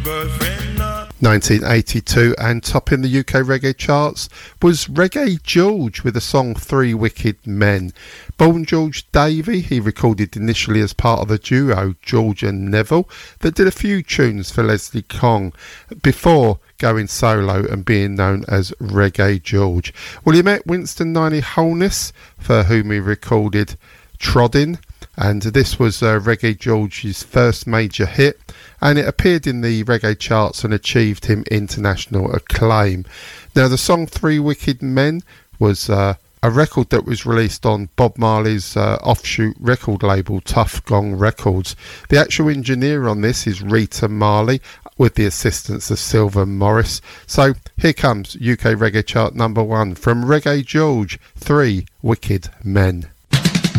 girlfriend now. 1982 and topping the UK reggae charts was Reggae George with the song Three Wicked Men. Born George Davey, he recorded initially as part of the duo George and Neville that did a few tunes for Leslie Kong before going solo and being known as Reggae George. Well, he met Winston Niney Holness, for whom he recorded Troddin', and this was Reggae George's first major hit, and it appeared in the reggae charts and achieved him international acclaim. Now, the song Three Wicked Men was a record that was released on Bob Marley's offshoot record label Tough Gong Records. The actual engineer on this is Rita Marley, with the assistance of Sylvan Morris. So here comes UK reggae chart number 1 from Reggae George, Three Wicked Men.